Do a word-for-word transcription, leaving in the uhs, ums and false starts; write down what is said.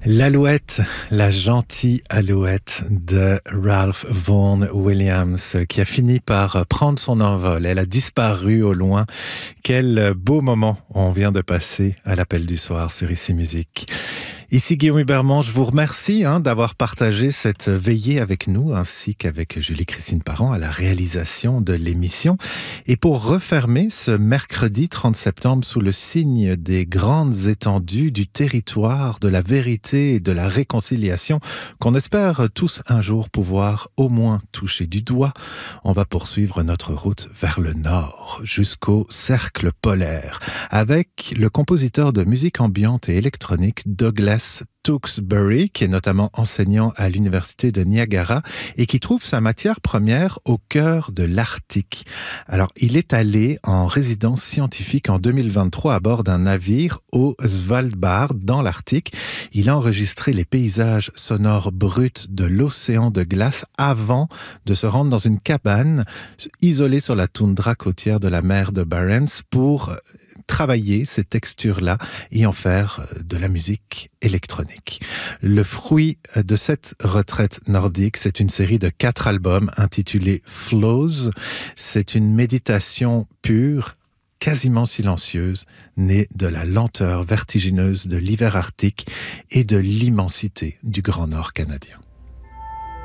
L'alouette, la gentille alouette de Ralph Vaughan Williams qui a fini par prendre son envol. Elle a disparu au loin. Quel beau moment on vient de passer à l'appel du soir sur Ici Musique. Ici Guillaume Hubermont, je vous remercie hein, d'avoir partagé cette veillée avec nous, ainsi qu'avec Julie-Christine Parent à la réalisation de l'émission. Et pour refermer ce mercredi trente septembre sous le signe des grandes étendues du territoire, de la vérité et de la réconciliation, qu'on espère tous un jour pouvoir au moins toucher du doigt, on va poursuivre notre route vers le nord, jusqu'au cercle polaire, avec le compositeur de musique ambiante et électronique Douglas Tewksbury, qui est notamment enseignant à l'université de Niagara et qui trouve sa matière première au cœur de l'Arctique. Alors, il est allé en résidence scientifique en deux mille vingt-trois à bord d'un navire au Svalbard, dans l'Arctique. Il a enregistré les paysages sonores bruts de l'océan de glace avant de se rendre dans une cabane isolée sur la toundra côtière de la mer de Barents pour travailler ces textures-là et en faire de la musique électronique. Le fruit de cette retraite nordique, c'est une série de quatre albums intitulés Flows. C'est une méditation pure, quasiment silencieuse, née de la lenteur vertigineuse de l'hiver arctique et de l'immensité du Grand Nord canadien.